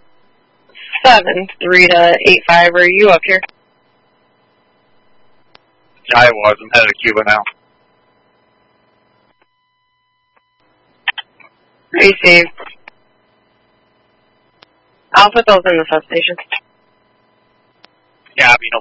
7-3 to 8-5. Are you up here? Yeah, I was. I'm headed to Cuba now. Receive. I'll put those in the substation. Copy.